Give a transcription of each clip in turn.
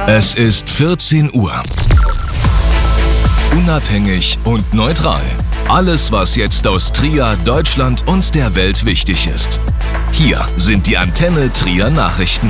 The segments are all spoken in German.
Es ist 14 Uhr. Unabhängig und neutral. Alles, was jetzt aus Trier, Deutschland und der Welt wichtig ist. Hier sind die Antenne Trier Nachrichten.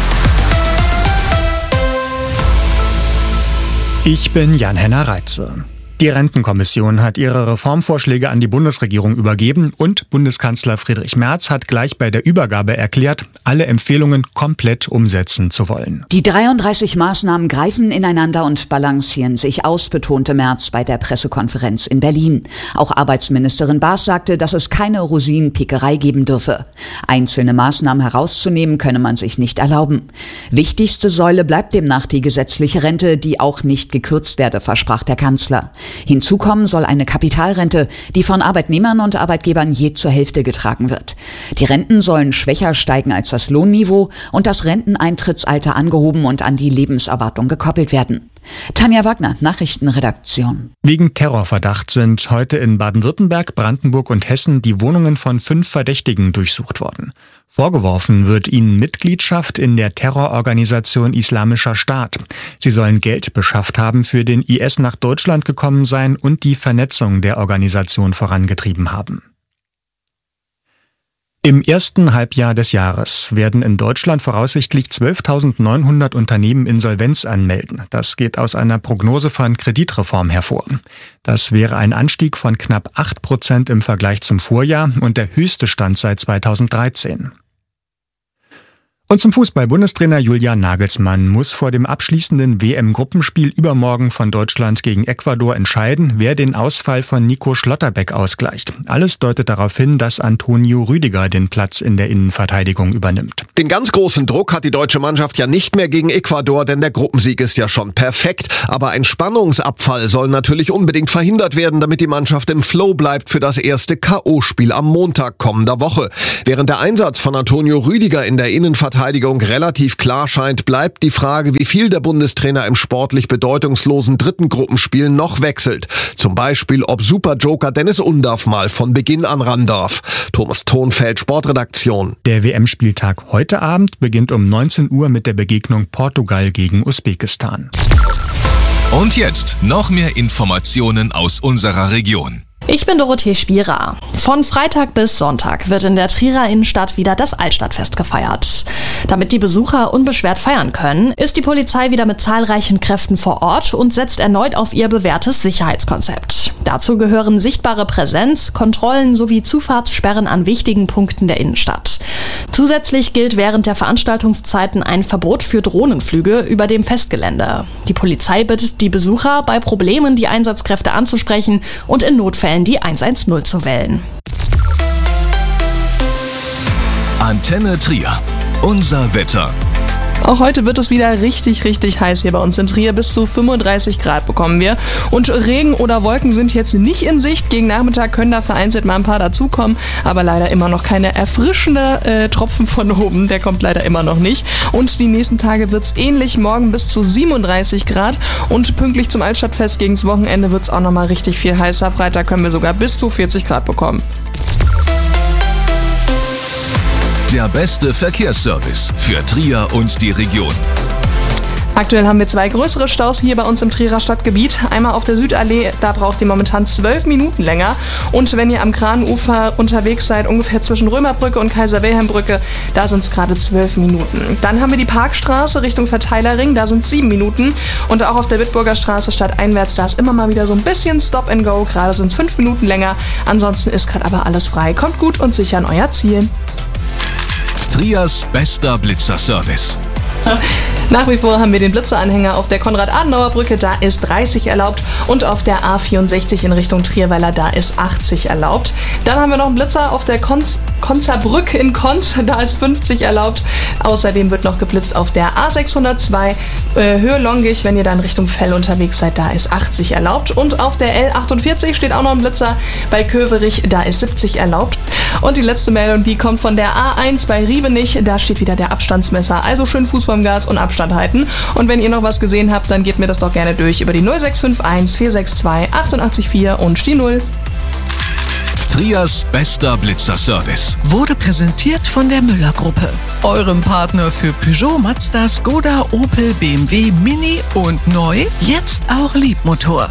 Ich bin Jan-Henner Reitze. Die Rentenkommission hat ihre Reformvorschläge an die Bundesregierung übergeben und Bundeskanzler Friedrich Merz hat gleich bei der Übergabe erklärt, alle Empfehlungen komplett umsetzen zu wollen. Die 33 Maßnahmen greifen ineinander und balancieren sich aus, betonte Merz bei der Pressekonferenz in Berlin. Auch Arbeitsministerin Baas sagte, dass es keine Rosinenpickerei geben dürfe. Einzelne Maßnahmen herauszunehmen, könne man sich nicht erlauben. Wichtigste Säule bleibt demnach die gesetzliche Rente, die auch nicht gekürzt werde, versprach der Kanzler. Hinzu kommen soll eine Kapitalrente, die von Arbeitnehmern und Arbeitgebern je zur Hälfte getragen wird. Die Renten sollen schwächer steigen als das Lohnniveau und das Renteneintrittsalter angehoben und an die Lebenserwartung gekoppelt werden. Tanja Wagner, Nachrichtenredaktion. Wegen Terrorverdacht sind heute in Baden-Württemberg, Brandenburg und Hessen die Wohnungen von 5 Verdächtigen durchsucht worden. Vorgeworfen wird ihnen Mitgliedschaft in der Terrororganisation Islamischer Staat. Sie sollen Geld beschafft haben, für den IS nach Deutschland gekommen sein und die Vernetzung der Organisation vorangetrieben haben. Im ersten Halbjahr des Jahres werden in Deutschland voraussichtlich 12.900 Unternehmen Insolvenz anmelden. Das geht aus einer Prognose von Kreditreform hervor. Das wäre ein Anstieg von knapp 8% im Vergleich zum Vorjahr und der höchste Stand seit 2013. Und zum Fußball. Bundestrainer Julian Nagelsmann muss vor dem abschließenden WM-Gruppenspiel übermorgen von Deutschland gegen Ecuador entscheiden, wer den Ausfall von Nico Schlotterbeck ausgleicht. Alles deutet darauf hin, dass Antonio Rüdiger den Platz in der Innenverteidigung übernimmt. Den ganz großen Druck hat die deutsche Mannschaft ja nicht mehr gegen Ecuador, denn der Gruppensieg ist ja schon perfekt. Aber ein Spannungsabfall soll natürlich unbedingt verhindert werden, damit die Mannschaft im Flow bleibt für das erste K.O.-Spiel am Montag kommender Woche. Während der Einsatz von Antonio Rüdiger in der Innenverteidigung relativ klar scheint, bleibt die Frage, wie viel der Bundestrainer im sportlich bedeutungslosen dritten Gruppenspiel noch wechselt. Zum Beispiel, ob Superjoker Dennis Undaff mal von Beginn an ran darf. Thomas Thonfeld, Sportredaktion. Der WM-Spieltag heute Abend beginnt um 19 Uhr mit der Begegnung Portugal gegen Usbekistan. Und jetzt noch mehr Informationen aus unserer Region. Ich bin Dorothee Spierer. Von Freitag bis Sonntag wird in der Trierer Innenstadt wieder das Altstadtfest gefeiert. Damit die Besucher unbeschwert feiern können, ist die Polizei wieder mit zahlreichen Kräften vor Ort und setzt erneut auf ihr bewährtes Sicherheitskonzept. Dazu gehören sichtbare Präsenz, Kontrollen sowie Zufahrtssperren an wichtigen Punkten der Innenstadt. Zusätzlich gilt während der Veranstaltungszeiten ein Verbot für Drohnenflüge über dem Festgelände. Die Polizei bittet die Besucher, bei Problemen die Einsatzkräfte anzusprechen und in Notfällen die 110 zu wählen. Antenne Trier. Unser Wetter. Auch heute wird es wieder richtig heiß hier bei uns in Trier. Bis zu 35 Grad bekommen wir. Und Regen oder Wolken sind jetzt nicht in Sicht. Gegen Nachmittag können da vereinzelt mal ein paar dazukommen. Aber leider immer noch keine erfrischende Tropfen von oben. Der kommt leider immer noch nicht. Und die nächsten Tage wird es ähnlich. Morgen bis zu 37 Grad. Und pünktlich zum Altstadtfest gegens Wochenende wird es auch nochmal richtig viel heißer. Freitag können wir sogar bis zu 40 Grad bekommen. Der beste Verkehrsservice für Trier und die Region. Aktuell haben wir 2 größere Staus hier bei uns im Trierer Stadtgebiet. Einmal auf der Südallee, da braucht ihr momentan 12 Minuten länger. Und wenn ihr am Kranufer unterwegs seid, ungefähr zwischen Römerbrücke und Kaiser-Wilhelm-Brücke, da sind es gerade 12 Minuten. Dann haben wir die Parkstraße Richtung Verteilerring, da sind 7 Minuten. Und auch auf der Bitburger Straße stadteinwärts, da ist immer mal wieder so ein bisschen Stop and Go. Gerade sind es 5 Minuten länger. Ansonsten ist gerade aber alles frei. Kommt gut und sicher an euer Ziel. Triers bester Blitzerservice. Nach wie vor haben wir den Blitzeranhänger auf der Konrad-Adenauer-Brücke, da ist 30 erlaubt und auf der A64 in Richtung Trierweiler, da ist 80 erlaubt. Dann haben wir noch einen Blitzer auf der Konzerbrück in Konz, da ist 50 erlaubt. Außerdem wird noch geblitzt auf der A602 Höhe Longich, wenn ihr dann Richtung Fell unterwegs seid, da ist 80 erlaubt. Und auf der L48 steht auch noch ein Blitzer bei Köverich, da ist 70 erlaubt. Und die letzte Meldung, die kommt von der A1 bei Riebenich, da steht wieder der Abstandsmesser, also schön Fuß vom Gas und Abstand halten. Und wenn ihr noch was gesehen habt, dann gebt mir das doch gerne durch über die 0651 462 884 und die 0. Trias bester Blitzerservice. Wurde präsentiert von der Müller-Gruppe, eurem Partner für Peugeot, Mazda, Skoda, Opel, BMW, Mini und neu, jetzt auch Liebmotor.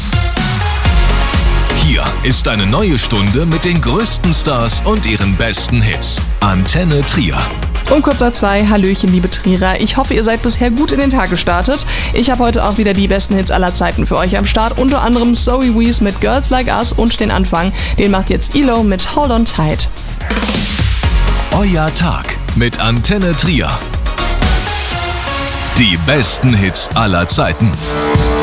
Hier ist eine neue Stunde mit den größten Stars und ihren besten Hits. Antenne Trier. Um kurz nach 2, Hallöchen, liebe Trierer. Ich hoffe, ihr seid bisher gut in den Tag gestartet. Ich habe heute auch wieder die besten Hits aller Zeiten für euch am Start. Unter anderem Zoe Wees mit Girls Like Us und den Anfang. Den macht jetzt ELO mit Hold On Tight. Euer Tag mit Antenne Trier. Die besten Hits aller Zeiten.